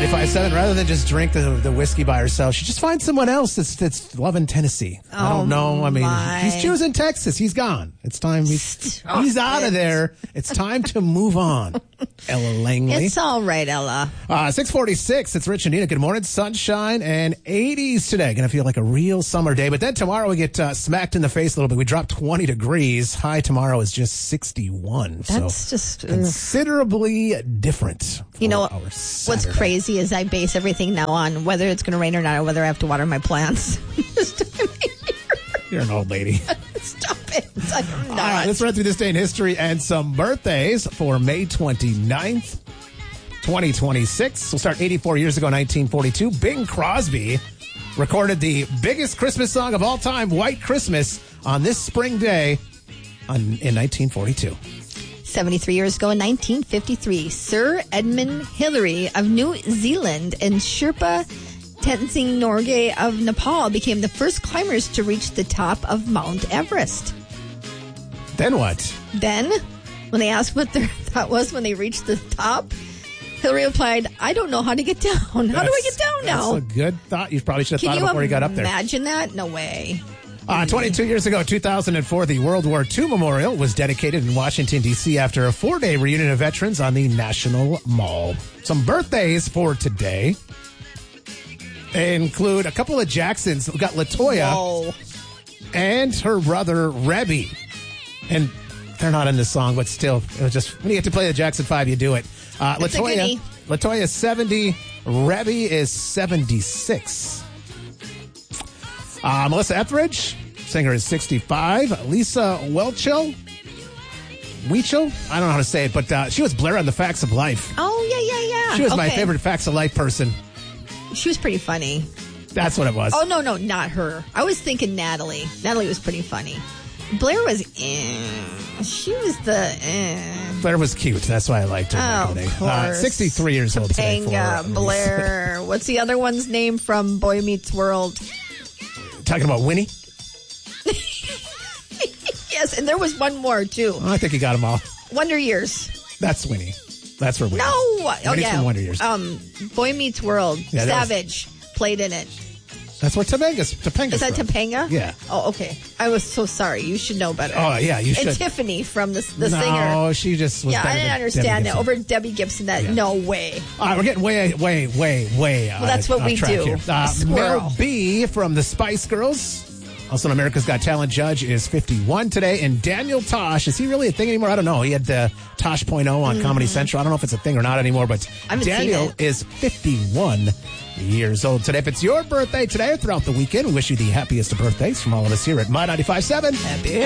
95.7, rather than just drink the whiskey by herself, she just finds someone else that's loving Tennessee. I don't know. I mean, he's choosing Texas. He's gone. It's time. He's out of there. It's time to move on. Ella Langley. It's all right, Ella. 6:46. It's Rich and Nina. Good morning. Sunshine and 80s today. Going to feel like a real summer day. But then tomorrow we get smacked in the face a little bit. We drop 20 degrees. High tomorrow is just 61. That's just considerably different. You know, what's crazy is I base everything now on whether it's going to rain or not, or whether I have to water my plants. You're an old lady. Stop it. I'm not. All right, let's run through this day in history and some birthdays for May 29th, 2026. We'll start 84 years ago, 1942. Bing Crosby recorded the biggest Christmas song of all time, White Christmas, on this spring day in 1942. 73 years ago in 1953, Sir Edmund Hillary of New Zealand and Sherpa Tenzing Norgay of Nepal became the first climbers to reach the top of Mount Everest. Then what? Then, when they asked what their thought was when they reached the top, Hillary replied, I don't know how to get down. How do I get down now? That's a good thought. You probably should have thought before you got up there. Imagine that? No way. 22 years ago, 2004, the World War II Memorial was dedicated in Washington, D.C. after a 4-day reunion of veterans on the National Mall. Some birthdays for today include a couple of Jacksons. We've got LaToya and her brother, Rebby. And they're not in this song, but still, it was just, when you get to play the Jackson 5, you do it. LaToya is 70. Rebby is 76. Melissa Etheridge, singer, is 65. Lisa Whelchel, I don't know how to say it, but she was Blair on The Facts of Life. Oh, yeah. She was my favorite Facts of Life person. She was pretty funny. That's what it was. Oh, no, not her. I was thinking Natalie. Natalie was pretty funny. Blair was, she was Blair was cute. That's why I liked her. Of course. 63 years old today. Topanga, Blair. What's the other one's name from Boy Meets World? Talking about Winnie? Yes, and there was one more, too. I think you got them all. Wonder Years. That's Winnie. That's where Winnie. No! Winnie's from Wonder Years. Boy Meets World. Yeah, Savage played in it. That's where Topanga's Is that from. Topanga? Yeah. Oh, okay. I was so sorry. You should know better. Oh, yeah, you should. And Tiffany from the singer. No, she just was I didn't understand that. Over Debbie Gibson, no way. All right, we're getting way Well, that's what we do. Mel B from the Spice Girls, also an America's Got Talent judge, is 51 today. And Daniel Tosh, is he really a thing anymore? I don't know. He had Tosh.0 on Comedy Central. I don't know if it's a thing or not anymore, but Daniel is 51 years old today. If it's your birthday today or throughout the weekend, we wish you the happiest of birthdays from all of us here at My 95.7. Happy